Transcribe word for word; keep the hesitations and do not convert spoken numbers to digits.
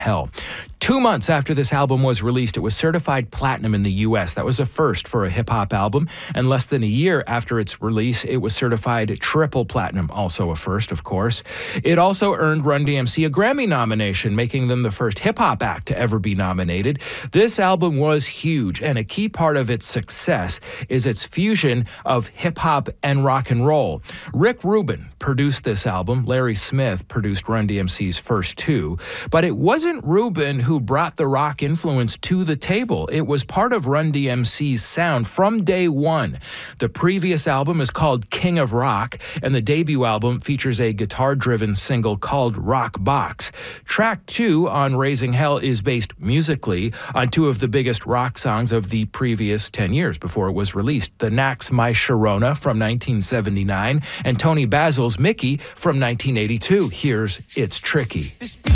Hell. Two months after this album was released, it was certified platinum in the U S. That was a first for a hip-hop album. And less than a year after its release, it was certified triple platinum, also a first, of course. It also earned Run D M C a Grammy nomination, making them the first hip-hop act to ever be nominated. This album was huge, and a key part of its success is its fusion of hip-hop and rock and roll. Rick Rubin produced this album. Larry Smith produced Run D M C's first two. But it wasn't Rubin who brought the rock influence to the table. It was part of Run D M C's sound from day one. The previous album is called King of Rock, and the debut album features a guitar-driven single called Rock Box. Track two on Raising Hell is based musically on two of the biggest rock songs of the previous ten years before it was released. The Knack's My Sharona from nineteen seventy-nine and Tony Basil's Mickey from nineteen eighty-two. Here's It's Tricky.